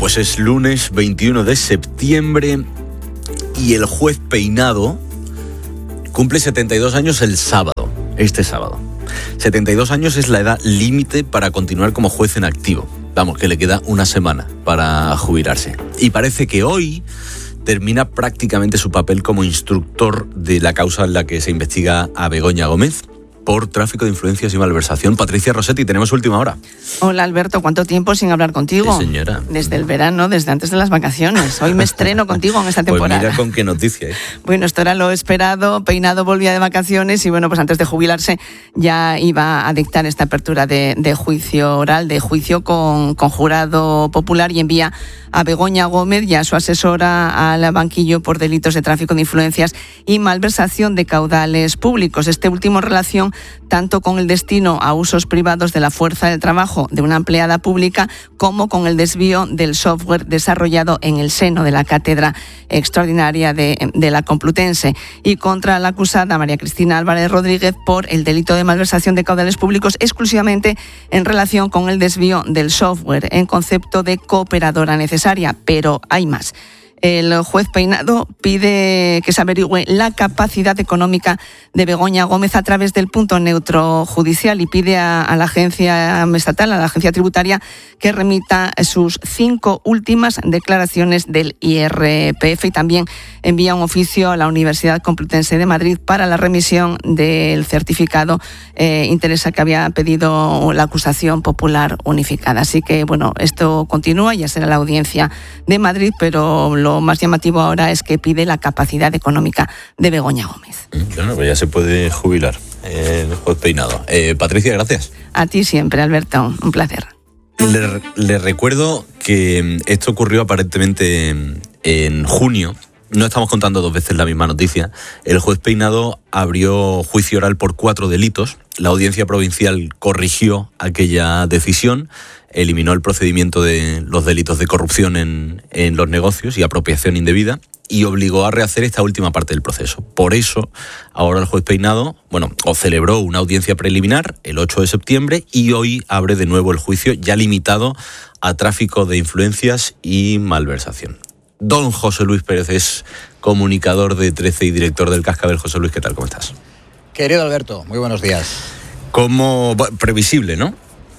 pues es lunes 21 de septiembre y el juez Peinado cumple 72 años el sábado, este sábado. 72 años es la edad límite para continuar como juez en activo. Vamos, que le queda una semana para jubilarse. Y parece que hoy termina prácticamente su papel como instructor de la causa en la que se investiga a Begoña Gómez por tráfico de influencias y malversación. Patricia Rossetti, tenemos última hora. Hola Alberto, ¿cuánto tiempo sin hablar contigo? Sí, señora. Desde el verano, desde antes de las vacaciones. Hoy me estreno contigo en esta temporada. Pues mira con qué noticia. Bueno, esto era lo esperado. Peinado volvía de vacaciones y bueno, pues antes de jubilarse ya iba a dictar esta apertura de juicio oral, de juicio con jurado popular, y envía a Begoña Gómez y a su asesora al banquillo por delitos de tráfico de influencias y malversación de caudales públicos. Este último en relación tanto con el destino a usos privados de la fuerza del trabajo de una empleada pública como con el desvío del software desarrollado en el seno de la Cátedra Extraordinaria de la Complutense, y contra la acusada María Cristina Álvarez Rodríguez por el delito de malversación de caudales públicos exclusivamente en relación con el desvío del software en concepto de cooperadora necesaria. Pero hay más. El juez Peinado pide que se averigüe la capacidad económica de Begoña Gómez a través del punto neutro judicial, y pide a la agencia estatal, a la agencia tributaria, que remita sus 5 últimas declaraciones del IRPF, y también envía un oficio a la Universidad Complutense de Madrid para la remisión del certificado interesa que había pedido la acusación popular unificada. Así que bueno, esto continúa, ya será la audiencia de Madrid, pero lo más llamativo ahora es que pide la capacidad económica de Begoña Gómez. Bueno, pues ya se puede jubilar el juez Peinado. Patricia, gracias. A ti siempre, Alberto, un placer. Le recuerdo que esto ocurrió aparentemente en junio. No estamos contando 2 veces la misma noticia. El juez Peinado abrió juicio oral por 4 delitos. La audiencia provincial corrigió aquella decisión, eliminó el procedimiento de los delitos de corrupción en los negocios y apropiación indebida, y obligó a rehacer esta última parte del proceso. Por eso, ahora el juez Peinado, celebró una audiencia preliminar el 8 de septiembre y hoy abre de nuevo el juicio, ya limitado a tráfico de influencias y malversación. Don José Luis Pérez es comunicador de 13 y director del Cascabel. José Luis, ¿qué tal? ¿Cómo estás? Querido Alberto, muy buenos días. Previsible, ¿no?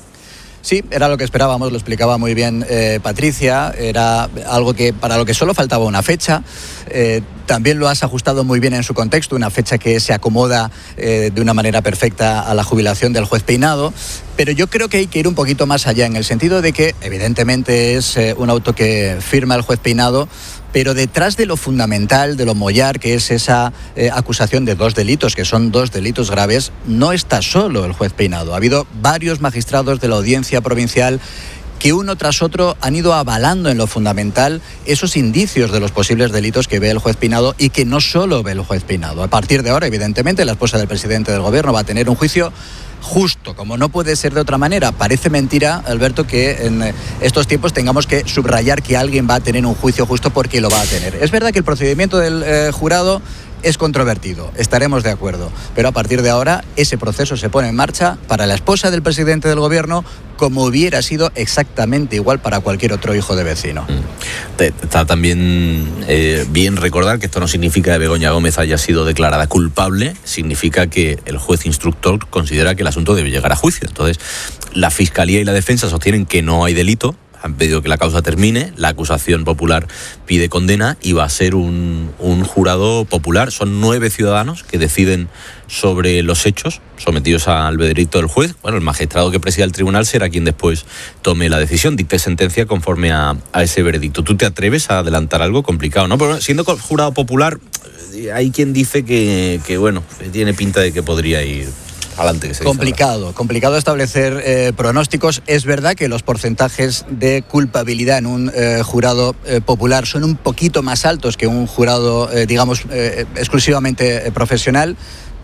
Sí, era lo que esperábamos, lo explicaba muy bien Patricia, era algo que para lo que solo faltaba una fecha. También lo has ajustado muy bien en su contexto, una fecha que se acomoda de una manera perfecta a la jubilación del juez Peinado, pero yo creo que hay que ir un poquito más allá, en el sentido de que evidentemente es un auto que firma el juez Peinado, pero detrás de lo fundamental, de lo mollar, que es esa acusación de 2 delitos, que son 2 delitos graves, no está solo el juez Peinado. Ha habido varios magistrados de la audiencia provincial que uno tras otro han ido avalando en lo fundamental esos indicios de los posibles delitos que ve el juez Peinado, y que no solo ve el juez Peinado. A partir de ahora, evidentemente, la esposa del presidente del gobierno va a tener un juicio justo, como no puede ser de otra manera. Parece mentira, Alberto, que en estos tiempos tengamos que subrayar que alguien va a tener un juicio justo, porque lo va a tener. Es verdad que el procedimiento del jurado es controvertido, estaremos de acuerdo, pero a partir de ahora ese proceso se pone en marcha para la esposa del presidente del gobierno, como hubiera sido exactamente igual para cualquier otro hijo de vecino. Está también bien recordar que esto no significa que Begoña Gómez haya sido declarada culpable, significa que el juez instructor considera que el asunto debe llegar a juicio. Entonces, la Fiscalía y la Defensa sostienen que no hay delito, han pedido que la causa termine, la acusación popular pide condena y va a ser un jurado popular. Son 9 ciudadanos que deciden sobre los hechos sometidos al veredicto del juez. Bueno, el magistrado que presida el tribunal será quien después tome la decisión, dicte sentencia conforme a ese veredicto. ¿Tú te atreves a adelantar algo? Complicado, ¿no? Pero siendo jurado popular, hay quien dice que tiene pinta de que podría ir adelante. Complicado establecer pronósticos. Es verdad que los porcentajes de culpabilidad en un jurado popular son un poquito más altos que un jurado, exclusivamente profesional,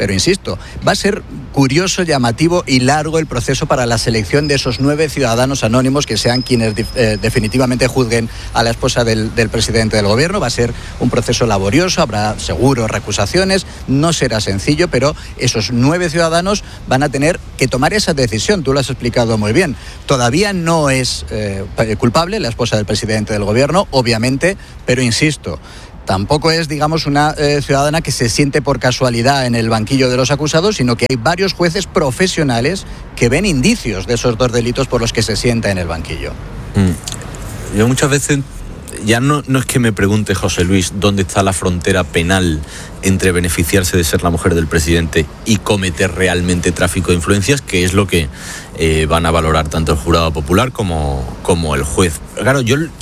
pero insisto, va a ser curioso, llamativo y largo el proceso para la selección de esos 9 ciudadanos anónimos que sean quienes definitivamente juzguen a la esposa del presidente del gobierno. Va a ser un proceso laborioso, habrá seguro recusaciones, no será sencillo, pero esos 9 ciudadanos van a tener que tomar esa decisión. Tú lo has explicado muy bien. Todavía no es culpable la esposa del presidente del gobierno, obviamente, pero insisto, tampoco es, digamos, una ciudadana que se siente por casualidad en el banquillo de los acusados, sino que hay varios jueces profesionales que ven indicios de esos 2 delitos por los que se sienta en el banquillo. Yo muchas veces, ya no es que me pregunte José Luis dónde está la frontera penal entre beneficiarse de ser la mujer del presidente y cometer realmente tráfico de influencias, que es lo que van a valorar tanto el jurado popular como el juez. Claro,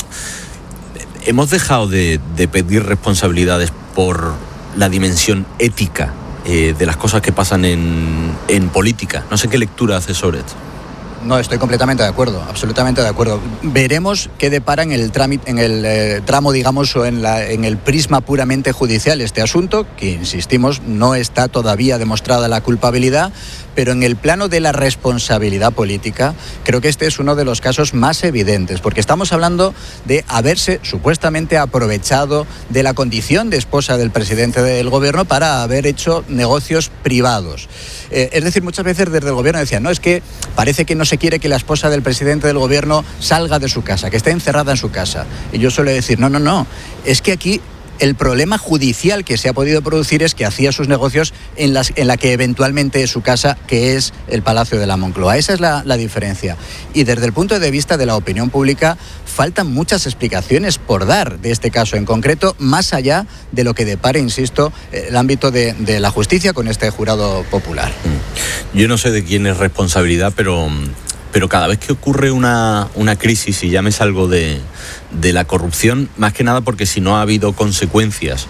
hemos dejado de pedir responsabilidades por la dimensión ética de las cosas que pasan en política. No sé qué lectura hace sobre esto. No, estoy completamente de acuerdo, absolutamente de acuerdo. Veremos qué depara en el trámite, en el tramo, digamos, o en el prisma puramente judicial este asunto, que insistimos, no está todavía demostrada la culpabilidad, pero en el plano de la responsabilidad política, creo que este es uno de los casos más evidentes, porque estamos hablando de haberse supuestamente aprovechado de la condición de esposa del presidente del gobierno para haber hecho negocios privados. Es decir, muchas veces desde el gobierno decían, no, es que parece que no se quiere que la esposa del presidente del gobierno salga de su casa, que esté encerrada en su casa. Y yo suelo decir, no, es que aquí el problema judicial que se ha podido producir es que hacía sus negocios en la que eventualmente es su casa, que es el Palacio de la Moncloa. Esa es la diferencia. Y desde el punto de vista de la opinión pública, faltan muchas explicaciones por dar de este caso en concreto, más allá de lo que depare, insisto, el ámbito de la justicia con este jurado popular. Yo no sé de quién es responsabilidad, pero cada vez que ocurre una crisis, y ya me salgo de la corrupción, más que nada porque si no ha habido consecuencias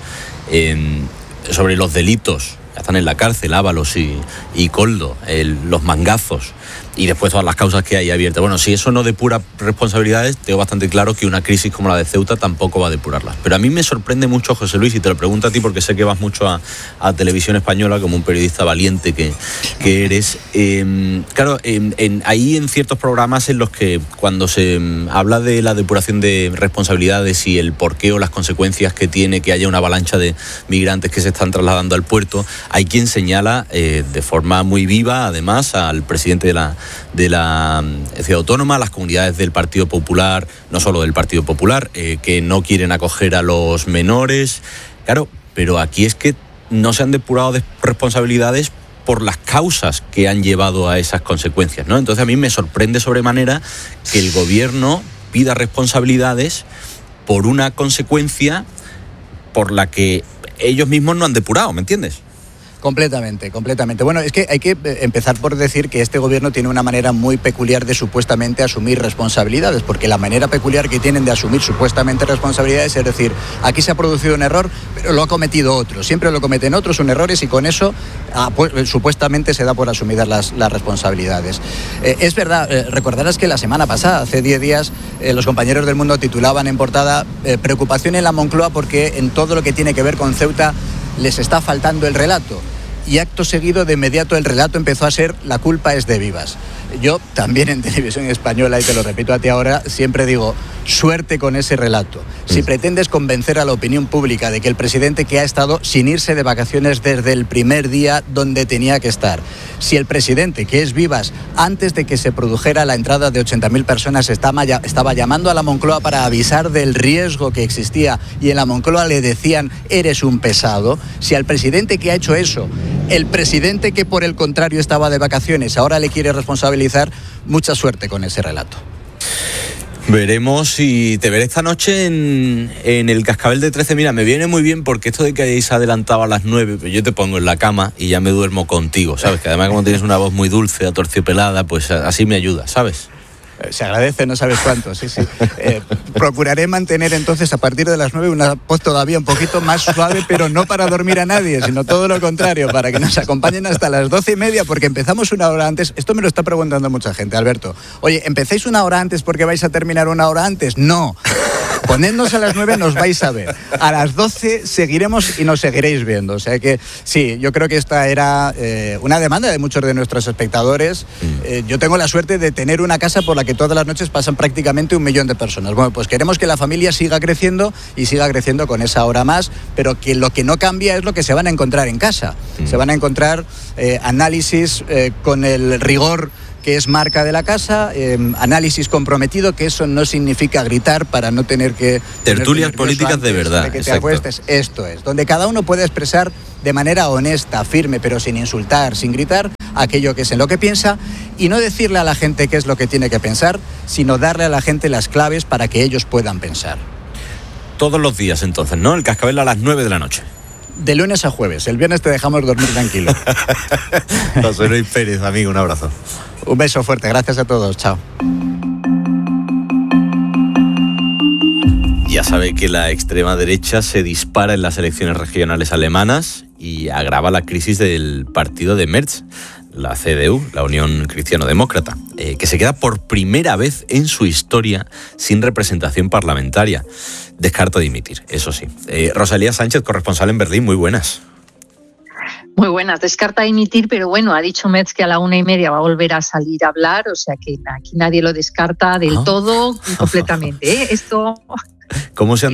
sobre los delitos, ya están en la cárcel Ábalos y Koldo, los mangazos, y después todas las causas que hay abiertas. Bueno, si eso no depura responsabilidades, tengo bastante claro que una crisis como la de Ceuta tampoco va a depurarlas. Pero a mí me sorprende mucho, José Luis, y te lo pregunto a ti porque sé que vas mucho a Televisión Española como un periodista valiente que eres. Claro, ahí en ciertos programas en los que cuando se habla de la depuración de responsabilidades y el porqué o las consecuencias que tiene que haya una avalancha de migrantes que se están trasladando al puerto, hay quien señala de forma muy viva, además, al presidente de la ciudad autónoma, a las comunidades del Partido Popular, no solo del Partido Popular, que no quieren acoger a los menores. Claro, pero aquí es que no se han depurado de responsabilidades por las causas que han llevado a esas consecuencias, ¿no? Entonces a mí me sorprende sobremanera que el gobierno pida responsabilidades por una consecuencia por la que ellos mismos no han depurado, ¿me entiendes? Completamente. Bueno, es que hay que empezar por decir que este gobierno tiene una manera muy peculiar de supuestamente asumir responsabilidades, porque la manera peculiar que tienen de asumir supuestamente responsabilidades es decir, aquí se ha producido un error, pero lo ha cometido otro. Siempre lo cometen otros, son errores, y con eso supuestamente se da por asumidas las responsabilidades. Es verdad, recordarás que la semana pasada, hace 10 días, los compañeros del Mundo titulaban en portada preocupación en la Moncloa porque en todo lo que tiene que ver con Ceuta les está faltando el relato. Y acto seguido, de inmediato, el relato empezó a ser la culpa es de Vivas. Yo también en Televisión Española, y te lo repito a ti ahora, siempre digo, suerte con ese relato. Si pretendes convencer a la opinión pública de que el presidente que ha estado sin irse de vacaciones desde el primer día donde tenía que estar, si el presidente que es Vivas, antes de que se produjera la entrada de 80.000 personas, estaba llamando a la Moncloa para avisar del riesgo que existía, y en la Moncloa le decían, eres un pesado, si al presidente que ha hecho eso, el presidente que por el contrario estaba de vacaciones, ahora le quiere responsabilizar, mucha suerte con ese relato. Veremos, y te veré esta noche en el Cascabel de 13. Mira, me viene muy bien porque esto de que hayáis adelantado a las 9, pues yo te pongo en la cama y ya me duermo contigo, ¿sabes? Que además como tienes una voz muy dulce, atorciopelada, pues así me ayuda, ¿sabes? Se agradece, no sabes cuánto, sí. Procuraré mantener entonces a partir de las 9 una voz todavía un poquito más suave, pero no para dormir a nadie, sino todo lo contrario, para que nos acompañen hasta las 12:30, porque empezamos una hora antes. Esto me lo está preguntando mucha gente, Alberto. Oye, ¿empezáis una hora antes porque vais a terminar una hora antes? No. Ponednos a las 9, nos vais a ver. A las 12 seguiremos y nos seguiréis viendo. O sea que sí, yo creo que esta era una demanda de muchos de nuestros espectadores. Yo tengo la suerte de tener una casa por la que todas las noches pasan prácticamente 1 millón de personas. Bueno, pues queremos que la familia siga creciendo y siga creciendo con esa hora más, pero que lo que no cambia es lo que se van a encontrar en casa. Se van a encontrar análisis con el rigor que es marca de la casa, análisis comprometido, que eso no significa gritar para no tener que... Tertulias políticas de verdad. De que te acuestes. Esto es, donde cada uno puede expresar de manera honesta, firme, pero sin insultar, sin gritar, aquello que es en lo que piensa, y no decirle a la gente qué es lo que tiene que pensar, sino darle a la gente las claves para que ellos puedan pensar. Todos los días, entonces, ¿no? El Cascabel a las 9 de la noche. De lunes a jueves. El viernes te dejamos dormir tranquilo. José Luis Pérez, amigo, un abrazo. Un beso fuerte. Gracias a todos. Chao. Ya sabe que la extrema derecha se dispara en las elecciones regionales alemanas y agrava la crisis del partido de Merz, la CDU, la Unión Cristiano-Demócrata, que se queda por primera vez en su historia sin representación parlamentaria. Descarta dimitir, eso sí. Rosalía Sánchez, corresponsal en Berlín, muy buenas. Muy buenas, descarta dimitir, pero bueno, ha dicho Merz que a la 1:30 va a volver a salir a hablar, o sea que aquí nadie lo descarta del todo completamente. Esto... ¿Cómo se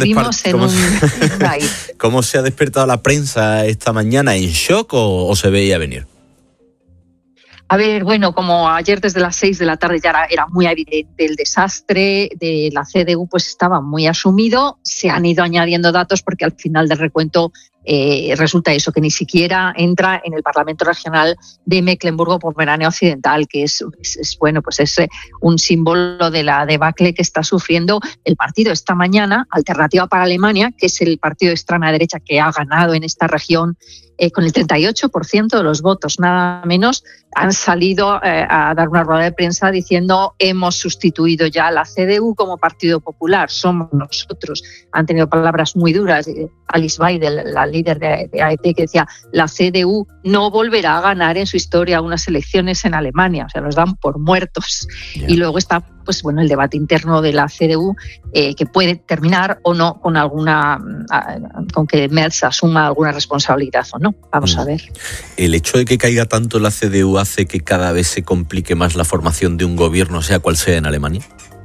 ha despertado la prensa esta mañana? ¿En shock o se veía venir? A ver, bueno, como ayer desde las 6 de la tarde ya era muy evidente el desastre de la CDU, pues estaba muy asumido. Se han ido añadiendo datos porque al final del recuento resulta eso, que ni siquiera entra en el Parlamento Regional de Mecklemburgo-Pomerania Occidental, que es un símbolo de la debacle que está sufriendo el partido. Esta mañana, Alternativa para Alemania, que es el partido de extrema derecha que ha ganado en esta región, con el 38% de los votos, nada menos, han salido a dar una rueda de prensa diciendo hemos sustituido ya a la CDU como Partido Popular, somos nosotros. Han tenido palabras muy duras. Alice Weidel, la líder de AfD, que decía la CDU no volverá a ganar en su historia unas elecciones en Alemania, o sea, los dan por muertos. Yeah. Y luego está pues bueno, el debate interno de la CDU, que puede terminar o no con que Merz asuma alguna responsabilidad o no. Vamos a ver. ¿El hecho de que caiga tanto la CDU hace que cada vez se complique más la formación de un gobierno, sea cual sea en Alemania?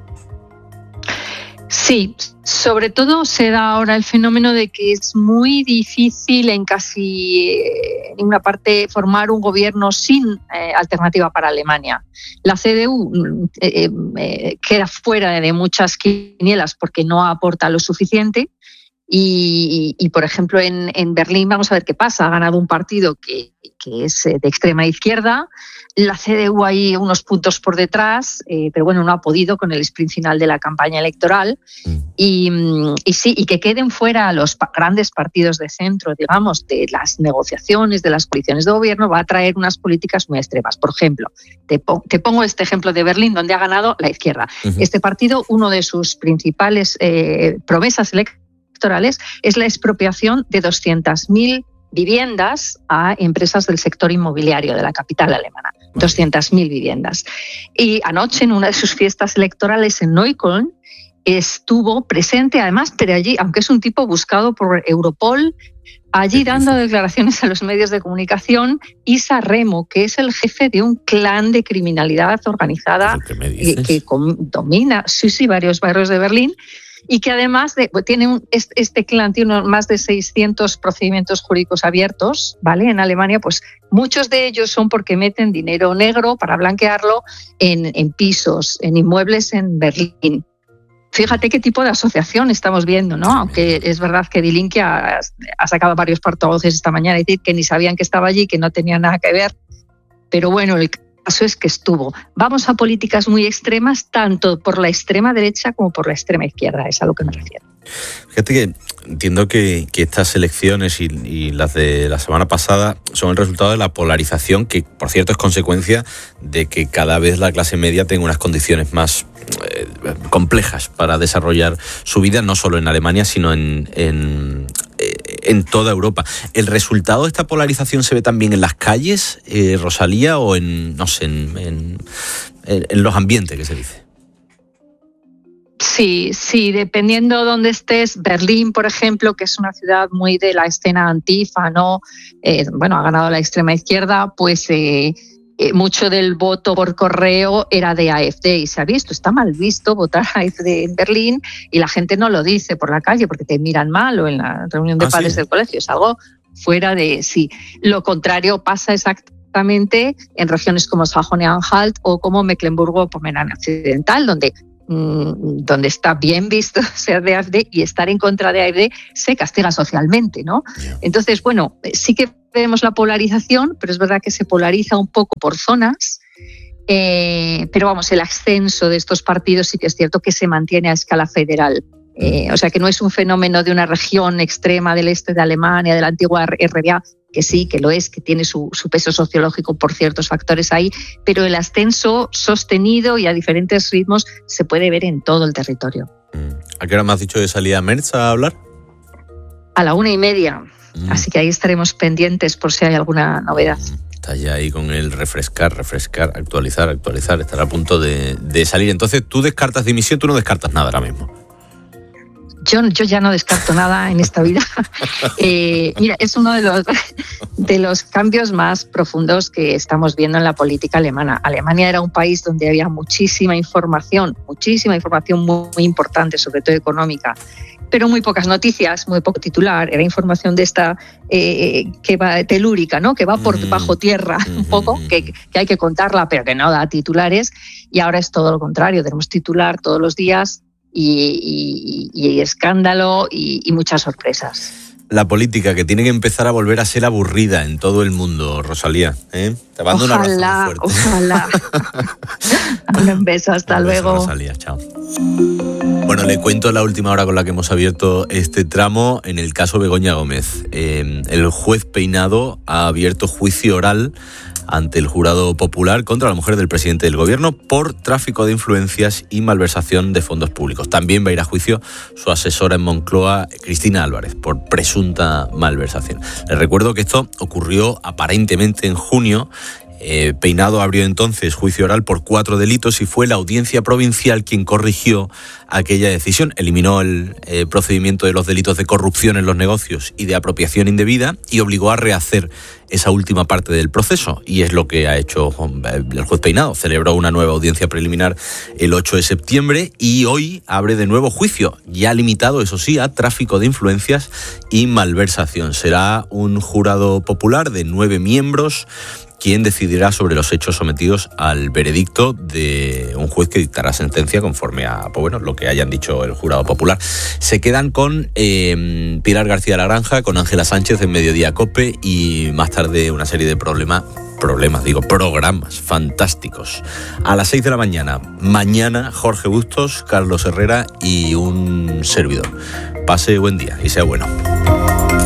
Sí, sobre todo se da ahora el fenómeno de que es muy difícil en casi ninguna parte formar un gobierno sin alternativa para Alemania. La CDU queda fuera de muchas quinielas porque no aporta lo suficiente y por ejemplo, en Berlín vamos a ver qué pasa. Ha ganado un partido que es de extrema izquierda. La CDU hay unos puntos por detrás, pero bueno, no ha podido con el sprint final de la campaña electoral. Y que queden fuera los grandes partidos de centro, digamos, de las negociaciones, de las coaliciones de gobierno, va a traer unas políticas muy extremas. Por ejemplo, te pongo este ejemplo de Berlín, donde ha ganado la izquierda. Este partido, uno de sus principales promesas electorales es la expropiación de 200.000 viviendas a empresas del sector inmobiliario de la capital alemana. 200.000 viviendas. Y anoche, en una de sus fiestas electorales en Neukölln, estuvo presente, además, pero allí, aunque es un tipo buscado por Europol, allí dando declaraciones a los medios de comunicación, Isa Remo, que es el jefe de un clan de criminalidad organizada que domina varios barrios de Berlín, y que además este clan tiene más de 600 procedimientos jurídicos abiertos, ¿vale? En Alemania, pues muchos de ellos son porque meten dinero negro para blanquearlo en pisos, en inmuebles en Berlín. Fíjate qué tipo de asociación estamos viendo, ¿no? Aunque es verdad que Die Linke ha sacado varios portavoces esta mañana y decir que ni sabían que estaba allí, que no tenía nada que ver. Pero bueno, el caso es que estuvo. Vamos a políticas muy extremas, tanto por la extrema derecha como por la extrema izquierda, es a lo que me refiero. Fíjate que entiendo que estas elecciones y las de la semana pasada son el resultado de la polarización, que por cierto es consecuencia de que cada vez la clase media tenga unas condiciones más complejas para desarrollar su vida, no solo en Alemania, sino en toda Europa. ¿El resultado de esta polarización se ve también en las calles, Rosalía, o en los ambientes, que se dice? Sí, dependiendo dónde estés. Berlín, por ejemplo, que es una ciudad muy de la escena antifa, ¿no? Ha ganado la extrema izquierda, pues mucho del voto por correo era de AfD y se ha visto, está mal visto votar a AfD en Berlín y la gente no lo dice por la calle porque te miran mal o en la reunión de padres del colegio, es algo fuera de sí. Lo contrario pasa exactamente en regiones como Sajonia-Anhalt o como Mecklemburgo-Pomerania Occidental, donde está bien visto ser de AfD y estar en contra de AfD se castiga socialmente, ¿no? Entonces, sí que vemos la polarización, pero es verdad que se polariza un poco por zonas, pero el ascenso de estos partidos sí que es cierto que se mantiene a escala federal. O sea que no es un fenómeno de una región extrema del este de Alemania, de la antigua RDA, que sí, que lo es, que tiene su peso sociológico por ciertos factores ahí, pero el ascenso sostenido y a diferentes ritmos se puede ver en todo el territorio. ¿A qué hora me has dicho que salía Merz a hablar? A la 1:30, así que ahí estaremos pendientes por si hay alguna novedad. Estás ya ahí con el refrescar, actualizar, estará a punto de salir. Entonces, ¿tú descartas dimisión? ¿Tú no descartas nada ahora mismo? Yo ya no descarto nada en esta vida. Mira, es uno de los cambios más profundos que estamos viendo en la política alemana. Alemania era un país donde había muchísima información muy importante, sobre todo económica, pero muy pocas noticias, muy poco titular. Era información de esta que va telúrica, ¿no? Que va por bajo tierra un poco, que hay que contarla, pero que no da titulares. Y ahora es todo lo contrario. Tenemos titular todos los días y escándalo y muchas sorpresas. La política que tiene que empezar a volver a ser aburrida en todo el mundo, Rosalía. Te mando un abrazo muy fuerte. Ojalá. Un beso, hasta luego. Rosalía, chao. Bueno, le cuento la última hora con la que hemos abierto este tramo. En el caso Begoña Gómez, el juez Peinado ha abierto juicio oral ante el jurado popular contra la mujer del presidente del gobierno por tráfico de influencias y malversación de fondos públicos. También va a ir a juicio su asesora en Moncloa, Cristina Álvarez, por presunta malversación. Les recuerdo que esto ocurrió aparentemente en junio. Peinado abrió entonces juicio oral por 4 delitos y fue la audiencia provincial quien corrigió aquella decisión. Eliminó el procedimiento de los delitos de corrupción en los negocios y de apropiación indebida y obligó a rehacer esa última parte del proceso. Y es lo que ha hecho el juez Peinado. Celebró una nueva audiencia preliminar el 8 de septiembre y hoy abre de nuevo juicio, ya limitado, eso sí, a tráfico de influencias y malversación. Será un jurado popular de 9 miembros quien decidirá sobre los hechos sometidos al veredicto de un juez que dictará sentencia conforme a lo que hayan dicho el jurado popular. Se quedan con Pilar García Lagranja, con Ángela Sánchez en Mediodía COPE y más tarde una serie de programas fantásticos. A las 6 de la mañana, mañana Jorge Bustos, Carlos Herrera y un servidor. Pase buen día y sea bueno.